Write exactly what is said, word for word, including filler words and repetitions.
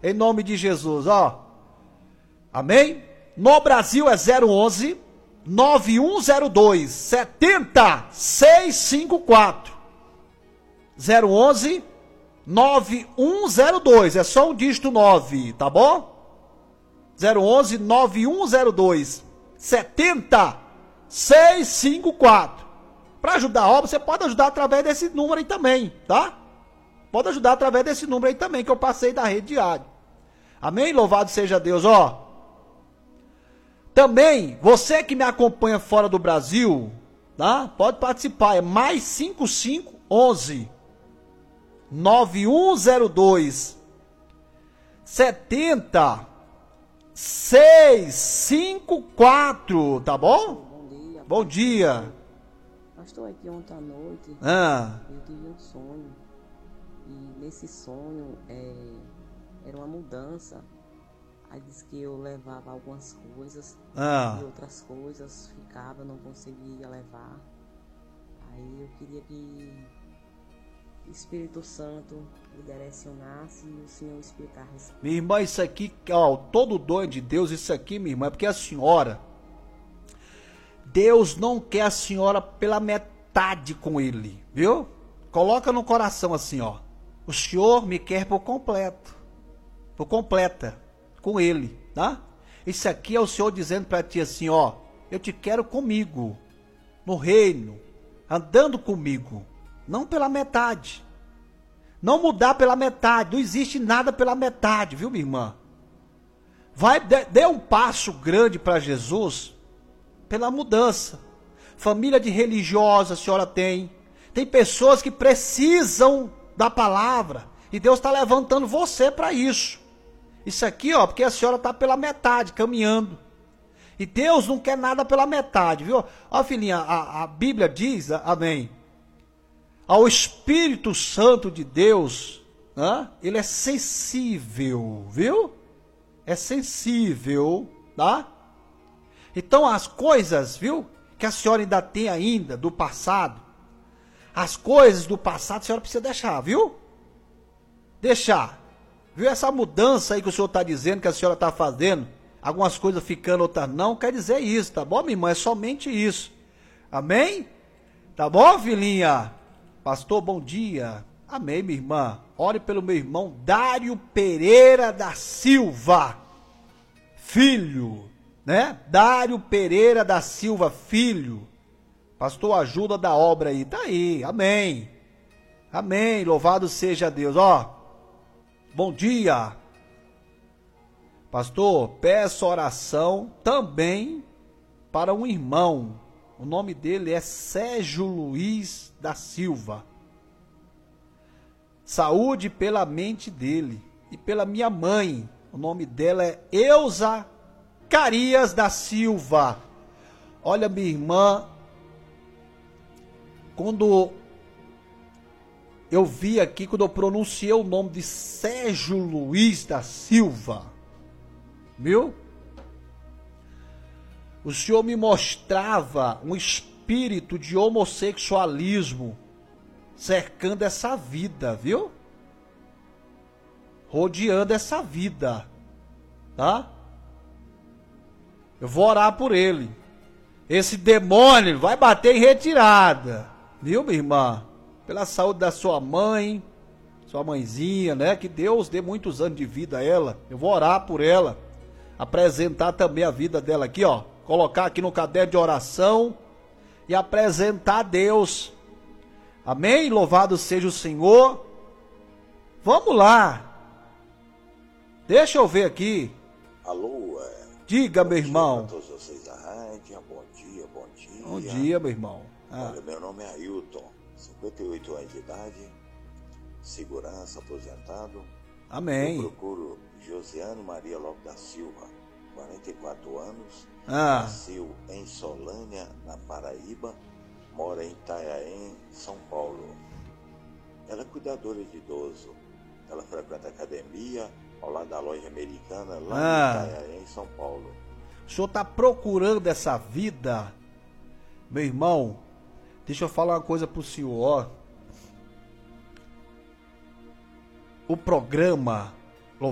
Em nome de Jesus, ó. Amém? No Brasil é zero onze, nove um zero dois, sete zero seis cinco quatro. zero onze, nove um zero dois, é só um dígito nove, tá bom? zero onze, nove um zero dois, sete zero seis cinco quatro. Para ajudar a obra, você pode ajudar através desse número aí também, tá? Pode ajudar através desse número aí também, que eu passei da rede diária. Amém? Louvado seja Deus, ó. Também, você que me acompanha fora do Brasil, tá? Pode participar, é mais cinco cinco onze, nove um zero dois, sete zero seis cinco quatro, tá bom? Bom dia. Bom dia. Pastor, aqui ontem à noite, Ah. eu tive um sonho. E nesse sonho, é, era uma mudança. Aí disse que eu levava algumas coisas Ah. e outras coisas ficava, não conseguia levar. Aí eu queria que o Espírito Santo me direcionasse e o Senhor explicasse. Minha irmã, isso aqui, ó, todo dom de Deus, isso aqui, minha irmã, é porque a senhora, Deus não quer a senhora pela metade com ele, viu? Coloca no coração assim, ó. O Senhor me quer por completo, por completa, com ele, tá? Isso aqui é o Senhor dizendo para ti assim, ó. Eu te quero comigo, no reino, andando comigo, não pela metade. Não mudar pela metade, não existe nada pela metade, viu, minha irmã? Vai, dê, dê um passo grande para Jesus pela mudança. Família de religiosa a senhora tem. Tem pessoas que precisam da palavra. E Deus está levantando você para isso. Isso aqui, ó, porque a senhora está pela metade, caminhando. E Deus não quer nada pela metade, viu? Ó, filhinha, a, a Bíblia diz, amém, ao Espírito Santo de Deus, né? Ele é sensível, viu? É sensível, tá? Então as coisas, viu? Que a senhora ainda tem ainda do passado, as coisas do passado a senhora precisa deixar, viu? Deixar. Viu essa mudança aí que o senhor está dizendo, que a senhora está fazendo, algumas coisas ficando, outras não, quer dizer isso, tá bom, minha irmã? É somente isso. Amém? Tá bom, filhinha? Pastor, bom dia. Amém, minha irmã. Ore pelo meu irmão Dário Pereira da Silva, filho, né? Dário Pereira da Silva, filho. Pastor, ajuda da obra aí. Tá aí, amém. Amém, louvado seja Deus. Ó, bom dia. Pastor, peço oração também para um irmão. O nome dele é Sérgio Luiz da Silva. Saúde pela mente dele e pela minha mãe. O nome dela é Eusa Carias da Silva. Olha, minha irmã, quando eu vi aqui, quando eu pronunciei o nome de Sérgio Luiz da Silva, viu? O Senhor me mostrava um espírito de homossexualismo cercando essa vida, viu? Rodeando essa vida, tá? Eu vou orar por ele. Esse demônio vai bater em retirada, viu, minha irmã? Pela saúde da sua mãe, sua mãezinha, né? Que Deus dê muitos anos de vida a ela. Eu vou orar por ela, apresentar também a vida dela aqui, ó. Colocar aqui no caderno de oração e apresentar a Deus. Amém? Louvado seja o Senhor. Vamos lá. Deixa eu ver aqui. Alô, é... Diga, bom meu dia irmão. a todos vocês da rádio. Bom dia, bom dia. Bom dia, meu irmão. Ah. Olha, meu nome é Ailton, cinquenta e oito anos de idade, segurança, aposentado. Amém. Eu procuro Josiane Maria Lopes da Silva, quarenta e quatro anos, Ah. nasceu em Solânia, na Paraíba, mora em Itanhaém, São Paulo. Ela é cuidadora de idoso. Ela frequenta academia ao lado da loja americana, lá Ah. em Itanhaém, São Paulo. O senhor está procurando essa vida, meu irmão? Deixa eu falar uma coisa pro senhor, ó. O programa